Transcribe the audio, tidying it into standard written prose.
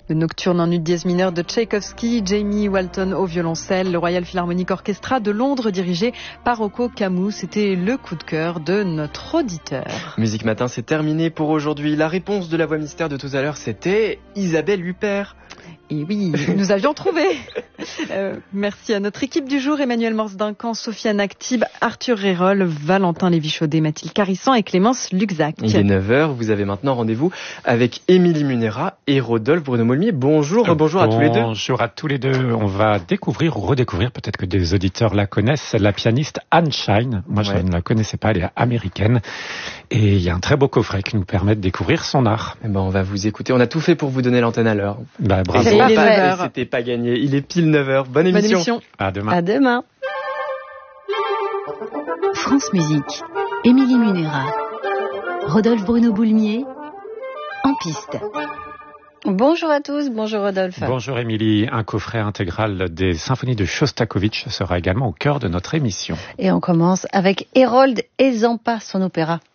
Le Nocturne en ut dièse mineur de Tchaïkovski, Jamie Walton au violoncelle, le Royal Philharmonic Orchestra de Londres dirigé par Rocco Camus. C'était le coup de cœur de notre auditeur. Musique Matin, c'est terminé pour aujourd'hui. La réponse de la voix mystère de tout à l'heure, c'était Isabelle Huppert. Et oui, nous avions trouvé. Merci à notre équipe du jour, Emmanuel Morse-Duncan, Sofiane Actib, Arthur Rérol, Valentin Lévy-Chaudet, Mathilde Carissan et Clémence Luxac. Il est 9h, vous avez maintenant rendez-vous avec Émilie Munera et Rodolphe Bruno-Molmier. Bonjour, bonjour à tous les deux. Bonjour à tous les deux. On va découvrir ou redécouvrir, peut-être que des auditeurs la connaissent, la pianiste Anne Shine. Moi, je ne la connaissais pas, elle est américaine. Et il y a un très beau coffret qui nous permet de découvrir son art. Eh ben, on va vous écouter. On a tout fait pour vous donner l'antenne à l'heure. Bravo. C'était pas gagné. Il est pile 9h. Bonne émission. À demain. À demain. France Musique. Émilie Munera. Rodolphe Bruno-Boulmier. En piste. Bonjour à tous, bonjour Rodolphe. Bonjour Émilie, un coffret intégral des symphonies de Shostakovich sera également au cœur de notre émission. Et on commence avec Hérold et Zampa, son opéra.